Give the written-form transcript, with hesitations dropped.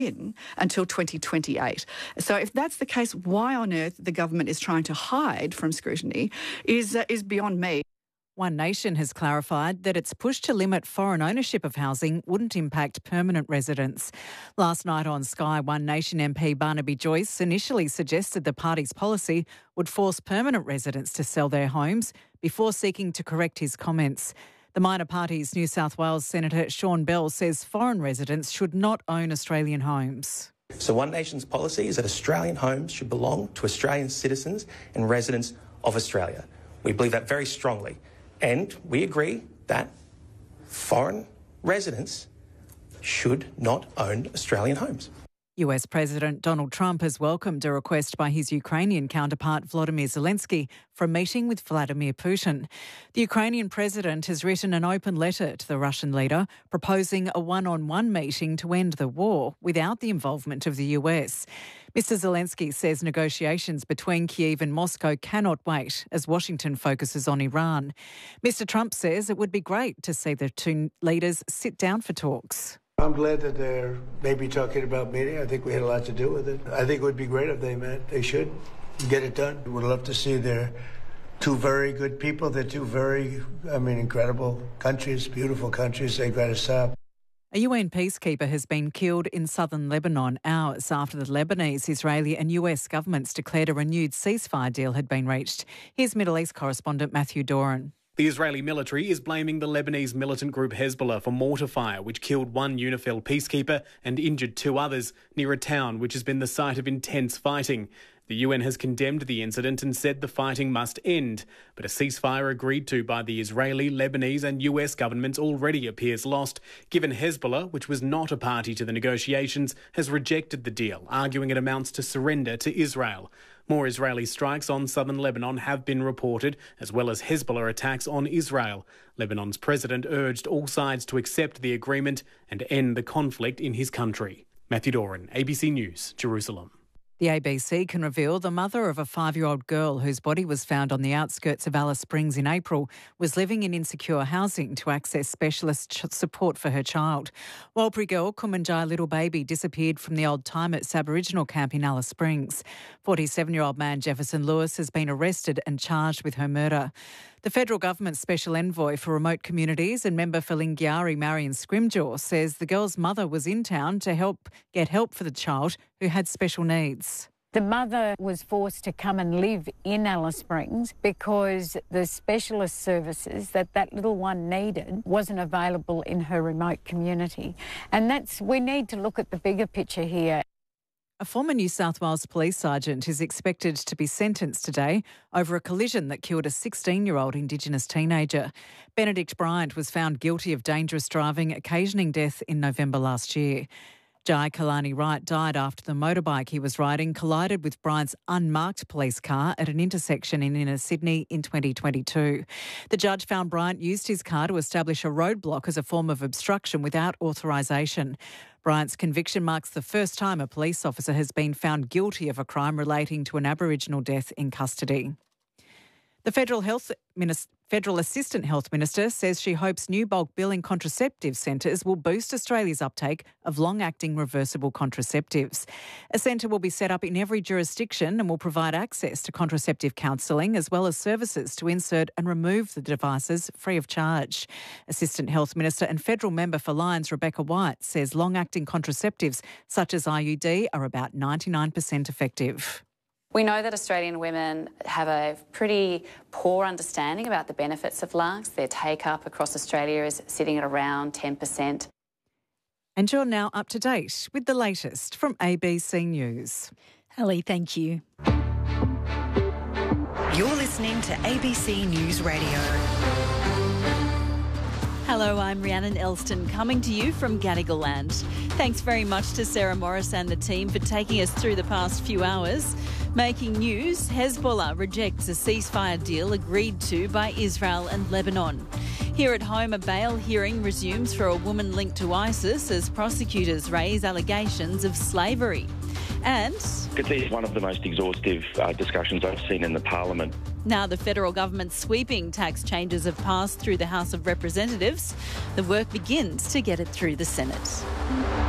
in until 2028. So if that's the case, why on earth the government is trying to hide from scrutiny is beyond me. One Nation has clarified that its push to limit foreign ownership of housing wouldn't impact permanent residents. Last night on Sky, One Nation MP Barnaby Joyce initially suggested the party's policy would force permanent residents to sell their homes before seeking to correct his comments. The minor party's New South Wales Senator Sean Bell says foreign residents should not own Australian homes. So One Nation's policy is that Australian homes should belong to Australian citizens and residents of Australia. We believe that very strongly. And we agree that foreign residents should not own Australian homes. US President Donald Trump has welcomed a request by his Ukrainian counterpart Volodymyr Zelensky for a meeting with Vladimir Putin. The Ukrainian president has written an open letter to the Russian leader proposing a one-on-one meeting to end the war without the involvement of the US. Mr Zelensky says negotiations between Kyiv and Moscow cannot wait as Washington focuses on Iran. Mr Trump says it would be great to see the two leaders sit down for talks. I'm glad that they're maybe talking about meeting. I think we had a lot to do with it. I think it would be great if they met. They should get it done. Would love to see their two very good people. They're two very, incredible countries, beautiful countries. They've got to stop. A UN peacekeeper has been killed in southern Lebanon hours after the Lebanese, Israeli and US governments declared a renewed ceasefire deal had been reached. Here's Middle East correspondent Matthew Doran. The Israeli military is blaming the Lebanese militant group Hezbollah for mortar fire, which killed one UNIFIL peacekeeper and injured two others near a town which has been the site of intense fighting. The UN has condemned the incident and said the fighting must end, but a ceasefire agreed to by the Israeli, Lebanese and US governments already appears lost, given Hezbollah, which was not a party to the negotiations, has rejected the deal, arguing it amounts to surrender to Israel. More Israeli strikes on southern Lebanon have been reported, as well as Hezbollah attacks on Israel. Lebanon's president urged all sides to accept the agreement and end the conflict in his country. Matthew Doran, ABC News, Jerusalem. The ABC can reveal the mother of a 5-year-old girl whose body was found on the outskirts of Alice Springs in April was living in insecure housing to access specialist support for her child. Warlpiri girl Kumanjai Little Baby disappeared from the Old Timers Aboriginal camp in Alice Springs. 47-year-old man Jefferson Lewis has been arrested and charged with her murder. The federal government's special envoy for remote communities and member for Lingiari, Marion Scrimgeour, says the girl's mother was in town to get help for the child who had special needs. The mother was forced to come and live in Alice Springs because the specialist services that little one needed wasn't available in her remote community. And we need to look at the bigger picture here. A former New South Wales police sergeant is expected to be sentenced today over a collision that killed a 16-year-old Indigenous teenager. Benedict Bryant was found guilty of dangerous driving, occasioning death in November last year. Jai Kalani Wright died after the motorbike he was riding collided with Bryant's unmarked police car at an intersection in inner Sydney in 2022. The judge found Bryant used his car to establish a roadblock as a form of obstruction without authorisation. Bryant's conviction marks the first time a police officer has been found guilty of a crime relating to an Aboriginal death in custody. The Federal Assistant Health Minister says she hopes new bulk billing contraceptive centres will boost Australia's uptake of long-acting reversible contraceptives. A centre will be set up in every jurisdiction and will provide access to contraceptive counselling as well as services to insert and remove the devices free of charge. Assistant Health Minister and Federal Member for Lions Rebecca White says long-acting contraceptives such as IUD are about 99% effective. We know that Australian women have a pretty poor understanding about the benefits of LARCs. Their take-up across Australia is sitting at around 10%. And you're now up to date with the latest from ABC News. Ellie, thank you. You're listening to ABC News Radio. Hello, I'm Rhiannon Elston coming to you from Gadigal Land. Thanks very much to Sarah Morris and the team for taking us through the past few hours. Making news, Hezbollah rejects a ceasefire deal agreed to by Israel and Lebanon. Here at home, a bail hearing resumes for a woman linked to ISIS as prosecutors raise allegations of slavery. And it's one of the most exhaustive discussions I've seen in the Parliament. Now the federal government's sweeping tax changes have passed through the House of Representatives. The work begins to get it through the Senate.